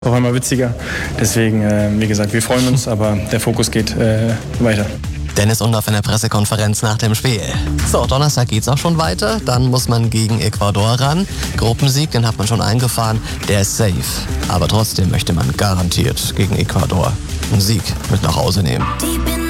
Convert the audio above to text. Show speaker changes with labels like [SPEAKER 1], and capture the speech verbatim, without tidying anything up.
[SPEAKER 1] Auf einmal witziger. Deswegen, äh, wie gesagt, wir freuen uns, aber der Fokus geht äh, weiter.
[SPEAKER 2] Dennis Undaff in der Pressekonferenz nach dem Spiel. So, Donnerstag geht's auch schon weiter. Dann muss man gegen Ecuador ran. Gruppensieg, den hat man schon eingefahren. Der ist safe. Aber trotzdem möchte man garantiert gegen Ecuador einen Sieg mit nach Hause nehmen.